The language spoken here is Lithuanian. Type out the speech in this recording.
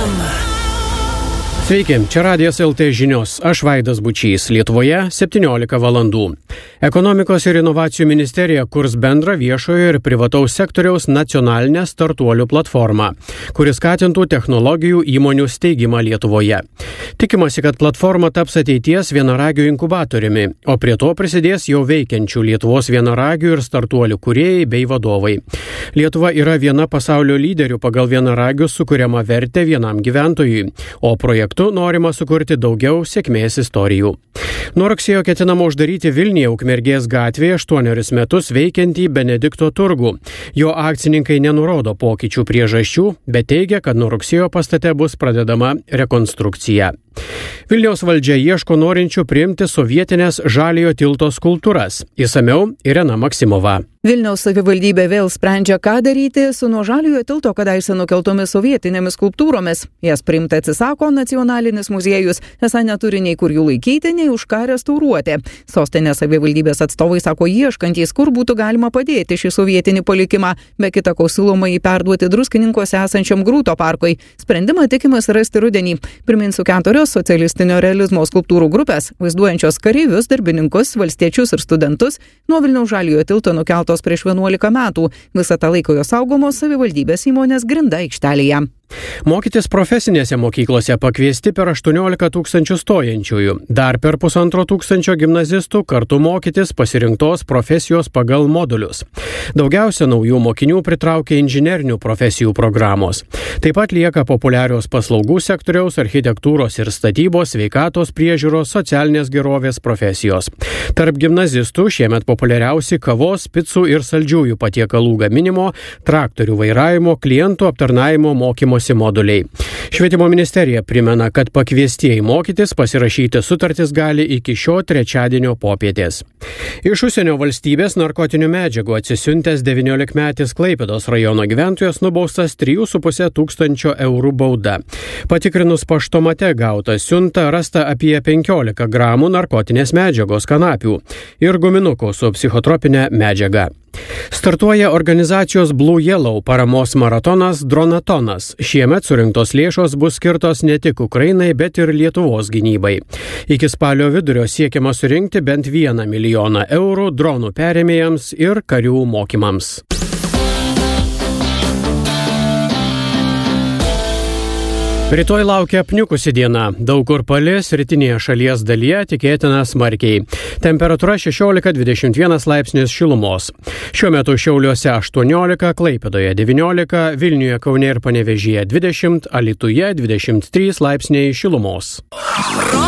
FM. Sveiki, čia Radijas LT žinios. Aš Vaidas Bučys. Lietuvoje 17 valandų. Ekonomikos ir inovacijų ministerija kurs bendrą viešojo ir privataus sektoriaus nacionalinę startuolių platformą, kuris skatintų technologijų įmonių steigimą Lietuvoje. Tikimasi, kad platforma taps ateities vienaragių inkubatoriumi, o prie to prisidės jau veikiančių Lietuvos vienaragių ir startuolių kūrėjai bei vadovai. Lietuva yra viena pasaulio lyderių pagal vienaragių sukuriamą vertę vienam gyventojui, o projektu norima sukurti daugiau sėkmės istorijų. Nuo rugsėjo ketinama uždaryti Vilniuje Ukmergės gatvėje 8 metus veikiantį Benedikto turgų. Jo akcininkai nenurodo pokyčių priežasčių, bet teigia, kad nuo rugsėjo pastate bus pradedama rekonstrukcija. Vilniaus valdžia ieško norinčių priimti sovietinės Žaliojo tilto skulptūras. Išsamiau Irena Maksimova. Vilniaus savivaldybė vėl sprendžia, ką daryti su nuo Žaliojo tilto kadaise nukeltomis sovietinėmis skulptūromis. Jas priimti atsisako Nacionalinis muziejus, esą neturi nei kur jų laikyti, nei už ką restauruoti. Sostinės savivaldybės atstovai sako ieškantys, kur būtų galima padėti šį sovietinį palikimą, be kita ko siūloma jį perduoti Druskininkuose esančiam Grūto parkui. Sprendimą tikimas rasti rudenį. Priminsiu 4 socialistinio realizmo skulptūrų grupės, vaizduojančios kareivius, darbininkus, valstiečius ir studentus, nuo Vilniaus Žaliojo tilto nukeltos prieš 11 metų. Visą tą laiką jos saugomos savivaldybės įmonės Grinda aikštelėje. Mokytis profesinėse mokyklose pakviesti per 18 000 stojančiųjų. Dar per 1,5 tūkstančio gimnazistų kartu mokytis pasirinktos profesijos pagal modulius. Daugiausia naujų mokinių pritraukia inžinerinių profesijų programos. Taip pat lieka populiarios paslaugų sektoriaus, architektūros ir statybos, sveikatos priežiūros, socialinės gerovės profesijos. Tarp gimnazistų šiemet populiariausi kavos, picų ir saldžiųjų patiekalų gaminimo, traktorių vairavimo, klientų aptarnavimo mokymosi moduliai. Švietimo ministerija primena, kad pakviestieji mokytis pasirašyti sutartis gali iki šio trečiadienio popietės. Iš užsienio valstybės narkotinių medžiagų atsisiuntęs 19-metis Klaipėdos rajono gyventojas nubaustas 3,5 tūkstančio eurų bauda. Patikrinus paštomate gautą siuntą rasta apie 15 gramų narkotinės medžiagos kanapių ir guminukų su psichotropinė medžiaga. Startuoja organizacijos Blue Yellow paramos maratonas Dronatonas. Šiemet surinktos lėšos bus skirtos ne tik Ukrainai, bet ir Lietuvos gynybai. Iki spalio vidurio siekiama surinkti bent 1 milijoną eurų dronų perėmėjams ir karių mokymams. Rytoj laukia apniukusi diena. Daug kur palis, rytinėje šalies dalyje tikėtina smarkiai. Temperatūra 16-21 laipsnis šilumos. Šiuo metu Šiauliuose 18, Klaipėdoje 19, Vilniuje, Kaune ir Panevėžyje 20, Alytuje 23 laipsniai šilumos.